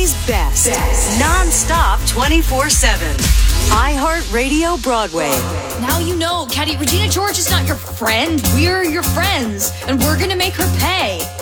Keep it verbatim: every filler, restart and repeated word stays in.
America's best. best. Non-stop twenty-four seven. iHeartRadio Broadway. Now you know, Caddy, Regina George is not your friend. We're your friends, and we're gonna make her pay.